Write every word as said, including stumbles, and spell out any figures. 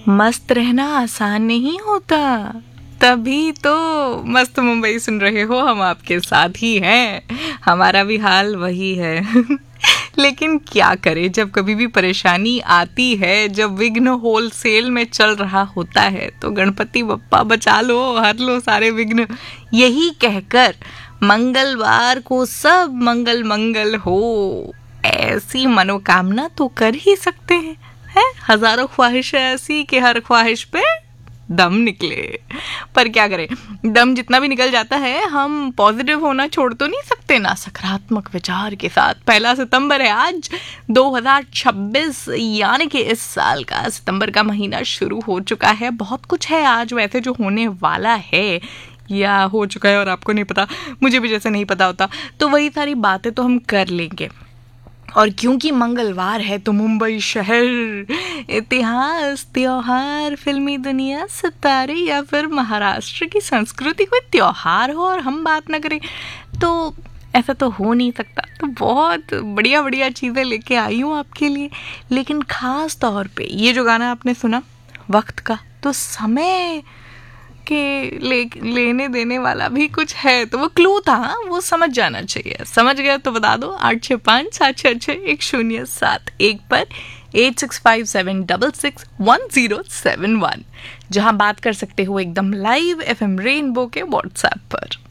मस्त रहना आसान नहीं होता, तभी तो मस्त मुंबई सुन रहे हो, हम आपके साथ ही हैं, हमारा भी हाल वही है। लेकिन क्या करें, जब कभी भी परेशानी आती है, जब विघ्न होलसेल में चल रहा होता है, तो गणपति बप्पा बचा लो, हर लो सारे विघ्न, यही कहकर मंगलवार को सब मंगल मंगल हो, ऐसी मनोकामना तो कर ही सकते हैं। है हजारों ख्वाहिशें ऐसी कि हर ख्वाहिश पे दम निकले, पर क्या करें, दम जितना भी निकल जाता है, हम पॉजिटिव होना छोड़ तो नहीं सकते ना, सकारात्मक विचार के साथ। पहला सितंबर है आज दो हज़ार छब्बीस, यानी कि इस साल का सितंबर का महीना शुरू हो चुका है। बहुत कुछ है आज वैसे जो होने वाला है या हो चुका है और आपको नहीं पता, मुझे भी जैसे नहीं पता होता, तो वही सारी बातें तो हम कर लेंगे। और क्योंकि मंगलवार है तो मुंबई शहर, इतिहास, त्योहार, फिल्मी दुनिया, सितारे या फिर महाराष्ट्र की संस्कृति कोई त्योहार हो और हम बात ना करें, तो ऐसा तो हो नहीं सकता। तो बहुत बढ़िया बढ़िया चीज़ें लेके आई हूँ आपके लिए, लेकिन ख़ास तौर पे ये जो गाना आपने सुना वक्त का, तो समय के ले, लेने देने वाला भी कुछ है, तो वो क्लू था, वो समझ जाना चाहिए। समझ गया तो बता दो आठ छः पाँच सात छः छः एक शून्य सात एक पर, eight six five seven double six one zero seven one, जहाँ बात कर सकते हो एकदम लाइव एफ एम रेनबो के व्हाट्सएप पर।